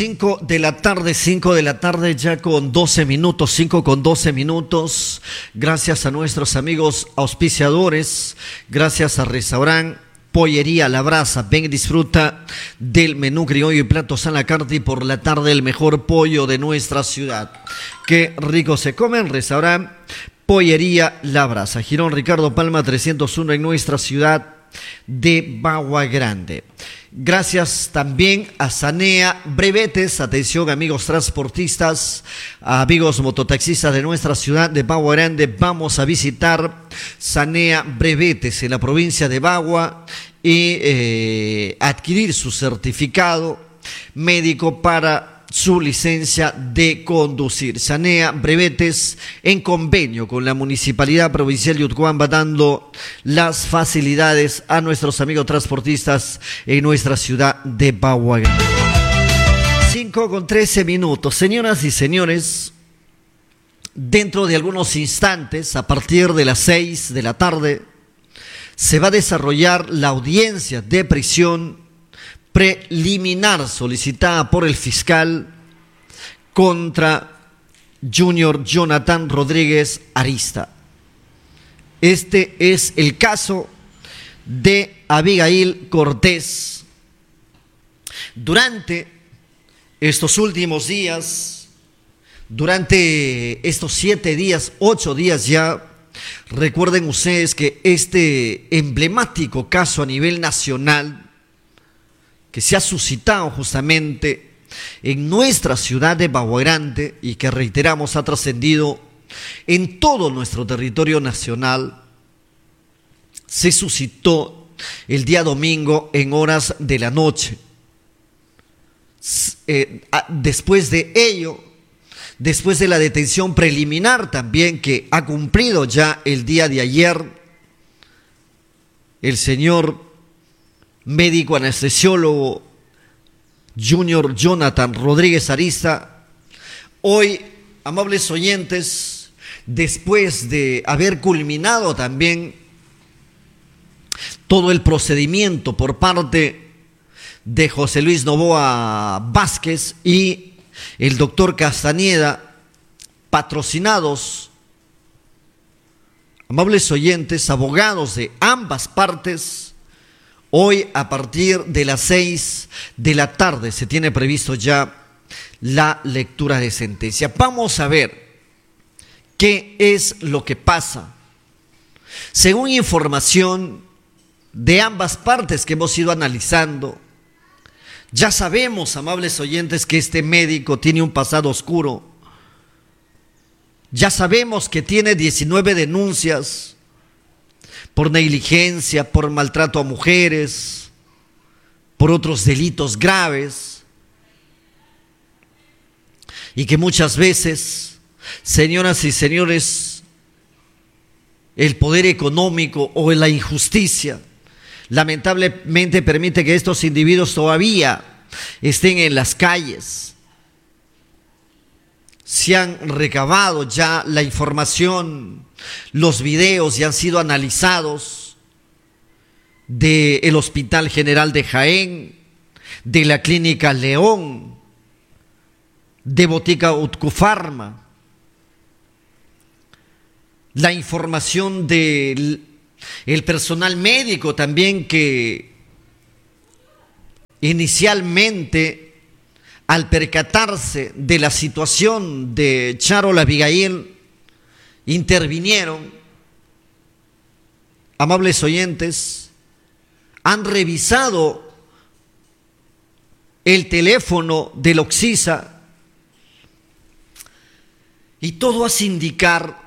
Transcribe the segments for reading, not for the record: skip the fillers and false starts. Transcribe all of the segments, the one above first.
5 de la tarde ya con 12 minutos, 5 con 12 minutos. Gracias a nuestros amigos auspiciadores, gracias a Restaurant Pollería La Brasa. Ven y disfruta del menú criollo y platos a la carta, y por la tarde el mejor pollo de nuestra ciudad. Qué rico se come en Restaurant Pollería La Brasa. Girón Ricardo Palma 301 en nuestra ciudad de Bagua Grande. Gracias también a Sanea Brevetes. Atención, amigos transportistas, amigos mototaxistas de nuestra ciudad de Bagua Grande. Vamos a visitar Sanea Brevetes en la provincia de Bagua y adquirir su certificado médico para su licencia de conducir. Sanea Brevetes, en convenio con la Municipalidad Provincial de Utcuamba, dando las facilidades a nuestros amigos transportistas en nuestra ciudad de Bagua Grande. 5 con 13 minutos. Señoras y señores, dentro de algunos instantes, a partir de las 6 de la tarde, se va a desarrollar la audiencia de prisión preliminar solicitada por el fiscal contra Junior Jonathan Rodríguez Arista. Este es el caso de Abigail Cortés. Durante estos últimos días, durante estos 7 días, 8 días ya, recuerden ustedes que este emblemático caso a nivel nacional que se ha suscitado justamente en nuestra ciudad de Bagua Grande y que, reiteramos, ha trascendido en todo nuestro territorio nacional, se suscitó el día domingo en horas de la noche. Después de ello, después de la detención preliminar también que ha cumplido ya el día de ayer, el señor médico anestesiólogo Junior Jonathan Rodríguez Arista, hoy, amables oyentes, después de haber culminado también todo el procedimiento por parte de José Luis Novoa Vázquez y el doctor Castañeda, patrocinados, amables oyentes, abogados de ambas partes, hoy, a partir de las 6 de la tarde, se tiene previsto ya la lectura de sentencia. Vamos a ver qué es lo que pasa. Según información de ambas partes que hemos ido analizando, ya sabemos, amables oyentes, que este médico tiene un pasado oscuro. Ya sabemos que tiene 19 denuncias por negligencia, por maltrato a mujeres, por otros delitos graves, y que muchas veces, señoras y señores, el poder económico o la injusticia lamentablemente permite que estos individuos todavía estén en las calles. Se han recabado ya la información, los videos ya han sido analizados del Hospital General de Jaén, de la Clínica León, de Botica Utcufarma, la información del personal médico también, que inicialmente, al percatarse de la situación de Charola Abigail, intervinieron. Amables oyentes, han revisado el teléfono del Oxisa y todo hace indicar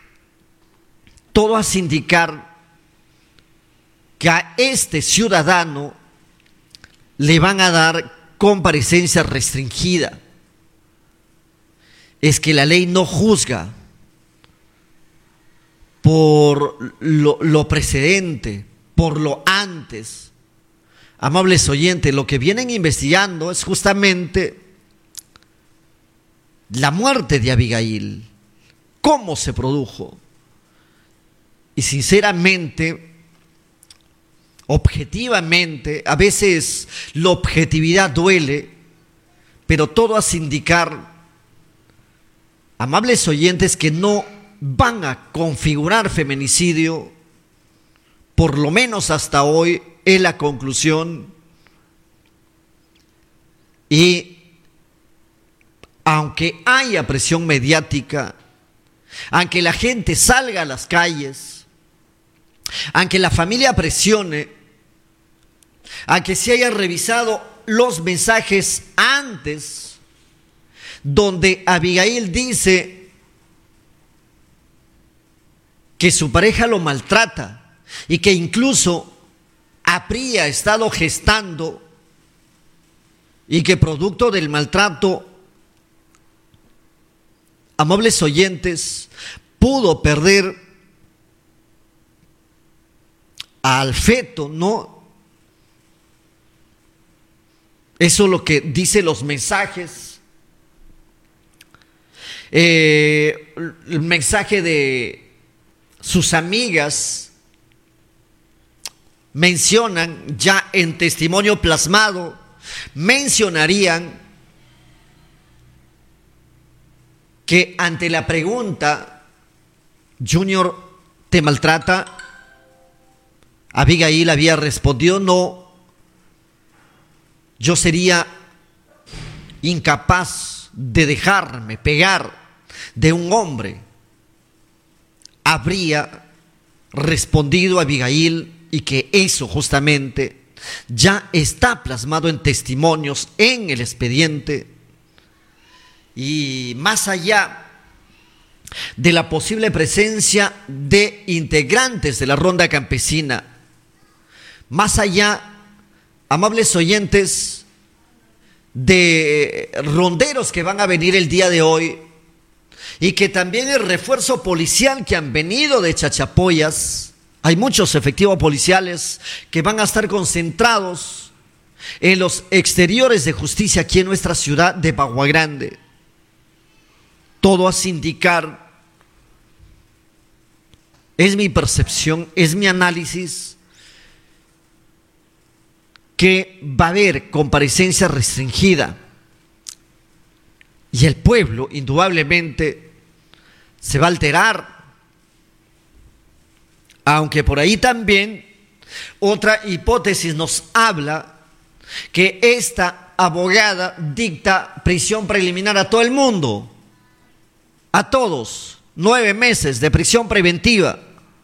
que a este ciudadano le van a dar comparecencia restringida. Es que la ley no juzga por lo precedente, por lo antes. Amables oyentes, lo que vienen investigando es justamente la muerte de Abigail, cómo se produjo. Y sinceramente, objetivamente, a veces la objetividad duele, pero todo hace indicar, amables oyentes, que no van a configurar feminicidio, por lo menos hasta hoy, es la conclusión. Y aunque haya presión mediática, aunque la gente salga a las calles, aunque la familia presione, aunque se hayan revisado los mensajes antes, donde Abigail dice que su pareja lo maltrata y que incluso habría estado gestando y que producto del maltrato, amables oyentes, pudo perder al feto, ¿no? Eso es lo que dicen los mensajes. El mensaje de sus amigas mencionan ya en testimonio plasmado, mencionarían que ante la pregunta, ¿Junior te maltrata?, Abigail había respondido: no, yo sería incapaz de dejarme pegar de un hombre. Habría respondido Abigail, y que eso justamente ya está plasmado en testimonios en el expediente. Y más allá de la posible presencia de integrantes de la ronda campesina, más allá, amables oyentes, de ronderos que van a venir el día de hoy, y que también el refuerzo policial que han venido de Chachapoyas, hay muchos efectivos policiales que van a estar concentrados en los exteriores de justicia aquí en nuestra ciudad de Bagua Grande. Todo hace indicar, es mi percepción, es mi análisis, que va a haber comparecencia restringida y el pueblo indudablemente se va a alterar, aunque por ahí también otra hipótesis nos habla que esta abogada dicta prisión preliminar a todo el mundo, a todos, 9 meses de prisión preventiva.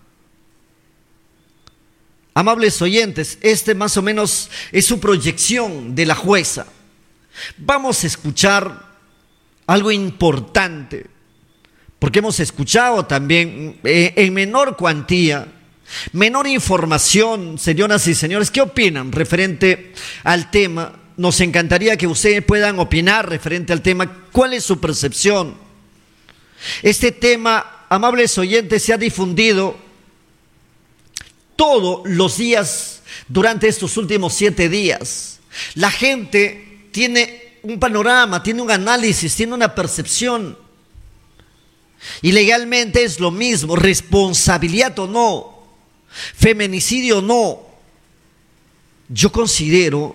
Amables oyentes, este más o menos es su proyección de la jueza. Vamos a escuchar algo importante, porque hemos escuchado también en menor cuantía, menor información. Señoras y señores, ¿qué opinan referente al tema? Nos encantaría que ustedes puedan opinar referente al tema. ¿Cuál es su percepción? Este tema, amables oyentes, se ha difundido todos los días durante estos últimos 7 días. La gente tiene un panorama, tiene un análisis, tiene una percepción. Y legalmente es lo mismo, responsabilidad o no, feminicidio o no. Yo considero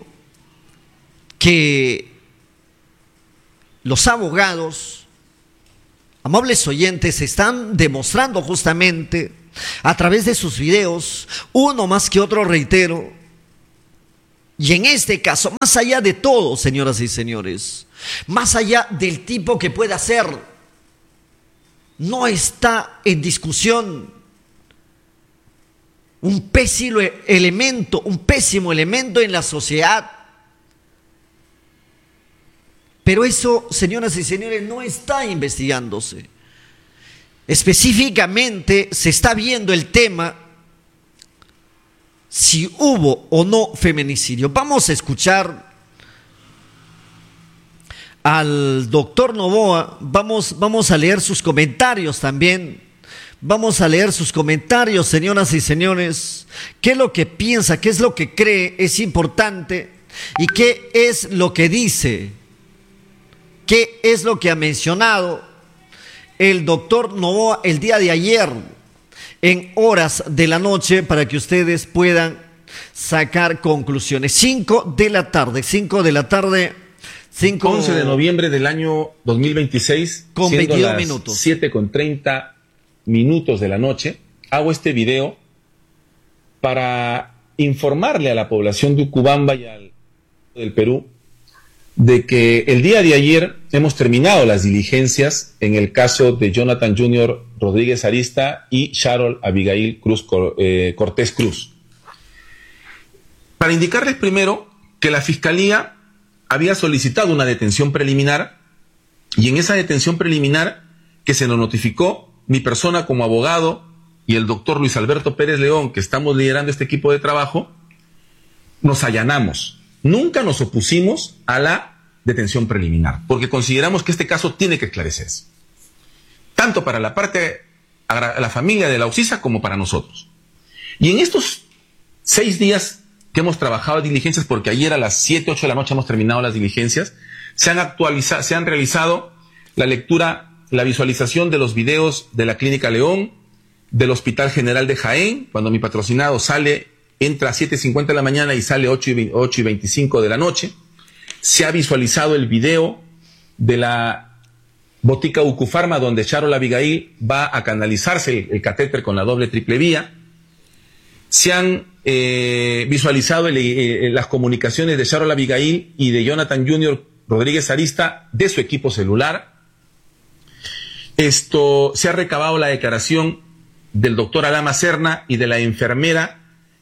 que los abogados, amables oyentes, están demostrando justamente a través de sus videos, uno más que otro, reitero, y en este caso, más allá de todo, señoras y señores, más allá del tipo que pueda ser, no está en discusión un pésimo elemento en la sociedad. Pero eso, señoras y señores, no está investigándose. Específicamente se está viendo el tema si hubo o no feminicidio. Vamos a escuchar al doctor Novoa, vamos a leer sus comentarios también. Vamos a leer sus comentarios, señoras y señores. ¿Qué es lo que piensa? ¿Qué es lo que cree? Es importante. ¿Y qué es lo que dice? ¿Qué es lo que ha mencionado el doctor Novoa el día de ayer en horas de la noche, para que ustedes puedan sacar conclusiones? 5 de la tarde, 11 de noviembre del año 2026, con siendo 22 las minutos. 7:30 de la noche, hago este video para informarle a la población de Ucubamba y del Perú de que el día de ayer hemos terminado las diligencias en el caso de Jonathan Junior Rodríguez Arista y Sharon Abigail Cortés Cruz. Para indicarles primero que la Fiscalía había solicitado una detención preliminar, y en esa detención preliminar que se nos notificó, mi persona como abogado y el doctor Luis Alberto Pérez León, que estamos liderando este equipo de trabajo, nos allanamos. Nunca nos opusimos a la detención preliminar, porque consideramos que este caso tiene que esclarecerse, tanto para la familia de la Ocisa como para nosotros. Y en estos 6 días que hemos trabajado diligencias, porque ayer a las 7, 8 de la noche hemos terminado las diligencias, se han realizado la lectura, la visualización de los videos de la Clínica León, del Hospital General de Jaén, cuando mi patrocinado entra a 7:50 de la mañana y sale 8:25 de la noche. Se ha visualizado el video de la botica Ucufarma, donde Sharon Abigail va a canalizarse el catéter con la doble triple vía. Se han visualizado las comunicaciones de Sharon Abigail y de Jonathan Junior Rodríguez Arista de su equipo celular. Se ha recabado la declaración del doctor Alama Serna y de la enfermera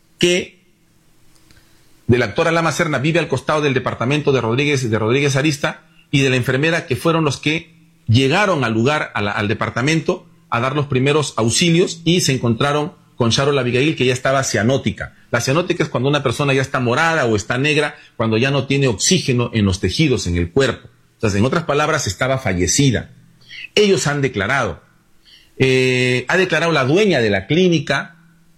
del actor Alama Serna vive al costado del departamento de Rodríguez Arista, y de la enfermera que fueron los que llegaron al lugar, al departamento, a dar los primeros auxilios, y se encontraron con Sharon Abigail, que ya estaba cianótica. La cianótica es cuando una persona ya está morada o está negra, cuando ya no tiene oxígeno en los tejidos, en el cuerpo. Entonces, en otras palabras, estaba fallecida. Ellos han declarado. Ha declarado la dueña de la clínica,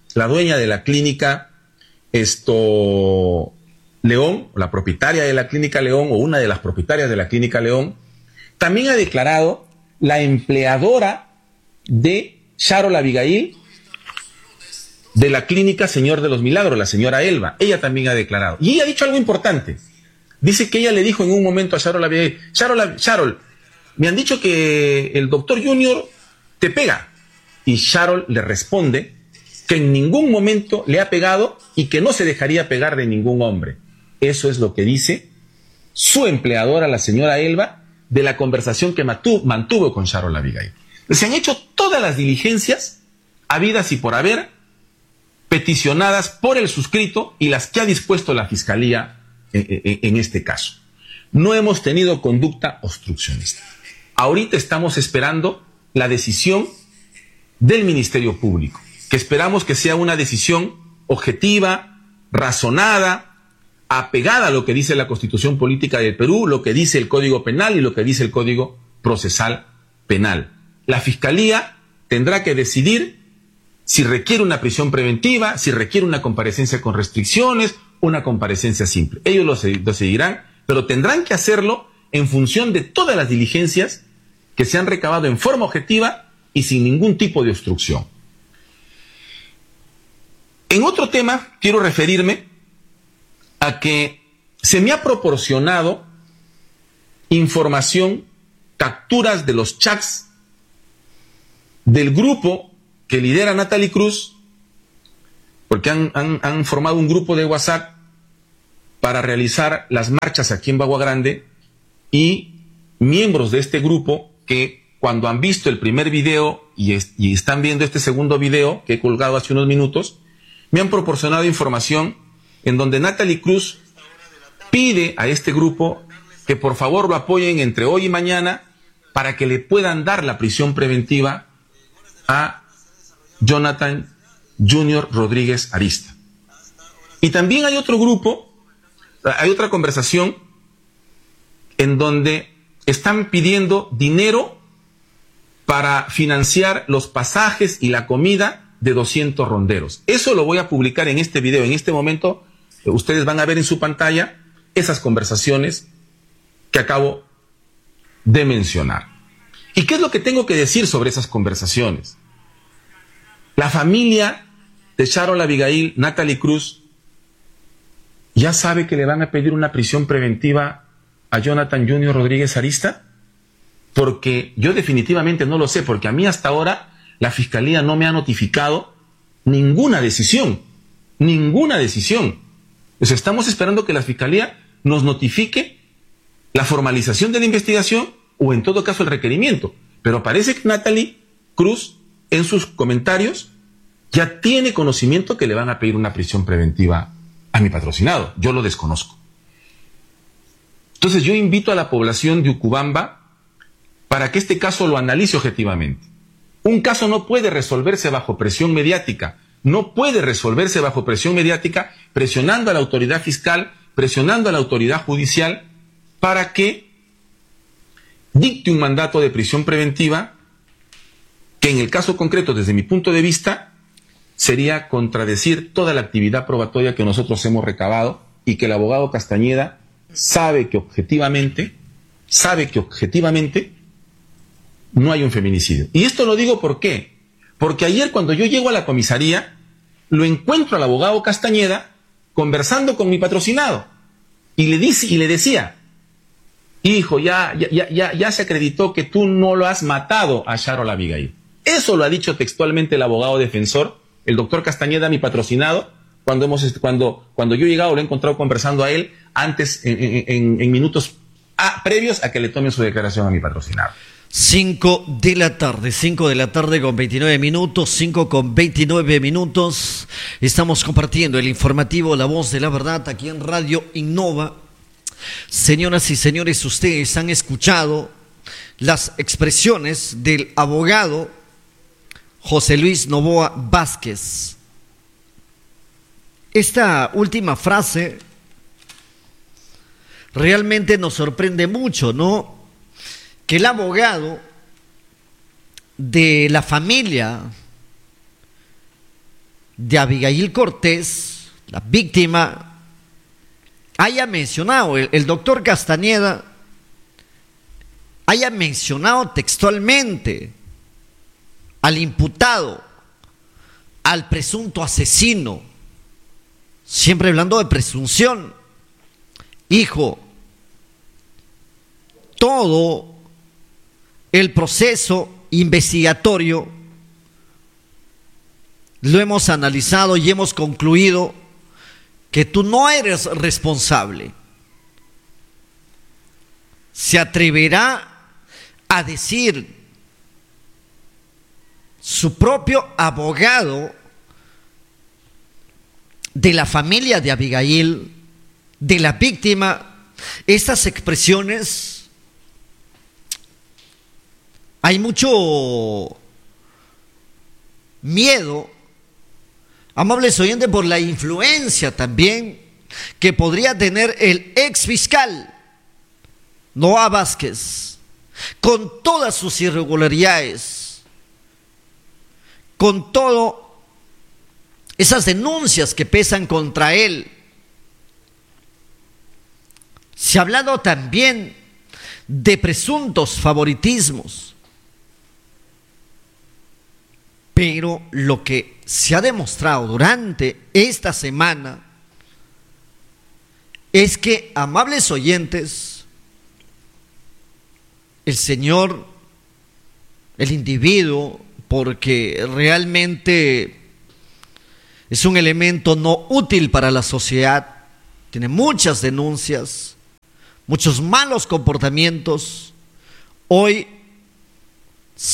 León, la propietaria de la Clínica León, o una de las propietarias de la Clínica León. También ha declarado la empleadora de Sharon Abigail de la Clínica Señor de los Milagros, la señora Elba. Ella también ha declarado. Y ella ha dicho algo importante. Dice que ella le dijo en un momento a Sharon Abigail: Sharon, me han dicho que el doctor Junior te pega. Y Sharon le responde que en ningún momento le ha pegado y que no se dejaría pegar de ningún hombre. Eso es lo que dice su empleadora, la señora Elba, de la conversación que mantuvo con Sharon Abigail. Se han hecho todas las diligencias habidas y por haber, peticionadas por el suscrito y las que ha dispuesto la Fiscalía en este caso. No hemos tenido conducta obstruccionista. Ahorita estamos esperando la decisión del Ministerio Público, que esperamos que sea una decisión objetiva, razonada, apegada a lo que dice la Constitución Política del Perú, lo que dice el Código Penal y lo que dice el Código Procesal Penal. La Fiscalía tendrá que decidir si requiere una prisión preventiva, si requiere una comparecencia con restricciones, una comparecencia simple. Ellos lo decidirán, pero tendrán que hacerlo en función de todas las diligencias que se han recabado en forma objetiva y sin ningún tipo de obstrucción. En otro tema, quiero referirme a que se me ha proporcionado información, capturas de los chats del grupo que lidera Natalie Cruz, porque han formado un grupo de WhatsApp para realizar las marchas aquí en Bagua Grande, y miembros de este grupo que, cuando han visto el primer video y están viendo este segundo video que he colgado hace unos minutos, me han proporcionado información en donde Natalie Cruz pide a este grupo que por favor lo apoyen entre hoy y mañana para que le puedan dar la prisión preventiva a Jonathan Junior Rodríguez Arista. Y también hay otro grupo, hay otra conversación en donde están pidiendo dinero para financiar los pasajes y la comida de 200 ronderos. Eso lo voy a publicar en este video. En este momento ustedes van a ver en su pantalla esas conversaciones que acabo de mencionar. ¿Y qué es lo que tengo que decir sobre esas conversaciones? La familia de Sharon Abigail, Natalie Cruz, ya sabe que le van a pedir una prisión preventiva a Jonathan Junior Rodríguez Arista? Porque yo definitivamente no lo sé, porque a mí hasta ahora la Fiscalía no me ha notificado ninguna decisión. Ninguna decisión. Pues estamos esperando que la Fiscalía nos notifique la formalización de la investigación o en todo caso el requerimiento. Pero parece que Natalie Cruz en sus comentarios ya tiene conocimiento que le van a pedir una prisión preventiva a mi patrocinado. Yo lo desconozco. Entonces yo invito a la población de Ucubamba para que este caso lo analice objetivamente. Un caso no puede resolverse bajo presión mediática. No puede resolverse bajo presión mediática presionando a la autoridad fiscal, presionando a la autoridad judicial para que dicte un mandato de prisión preventiva que en el caso concreto, desde mi punto de vista, sería contradecir toda la actividad probatoria que nosotros hemos recabado y que el abogado Castañeda sabe que objetivamente no hay un feminicidio. Y esto lo digo ¿por qué? Porque ayer cuando yo llego a la comisaría, lo encuentro al abogado Castañeda conversando con mi patrocinado y le decía, hijo, ya se acreditó que tú no lo has matado a Sharon Abigail. Eso lo ha dicho textualmente el abogado defensor, el doctor Castañeda, mi patrocinado, cuando yo he llegado lo he encontrado conversando a él antes, en minutos previos a que le tomen su declaración a mi patrocinado. 5 de la tarde con 29 minutos, 5 con 29 minutos. Estamos compartiendo el informativo La Voz de la Verdad aquí en Radio Innova. Señoras y señores, ustedes han escuchado las expresiones del abogado José Luis Novoa Vázquez. Esta última frase realmente nos sorprende mucho, ¿no? Que el abogado de la familia de Abigail Cortés, la víctima, haya mencionado, el doctor Castañeda haya mencionado textualmente al imputado, al presunto asesino, siempre hablando de presunción. Hijo, todo el proceso investigatorio lo hemos analizado y hemos concluido que tú no eres responsable. Se atreverá a decir su propio abogado de la familia de Abigail, de la víctima, estas expresiones. Hay mucho miedo, amables oyentes, por la influencia también que podría tener el ex fiscal Novoa Vázquez, con todas sus irregularidades, con todas esas denuncias que pesan contra él. Se ha hablado también de presuntos favoritismos. Pero lo que se ha demostrado durante esta semana es que, amables oyentes, el señor, el individuo, porque realmente es un elemento no útil para la sociedad, tiene muchas denuncias, muchos malos comportamientos, hoy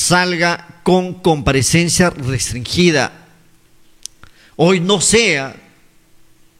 salga con comparecencia restringida. Hoy no sea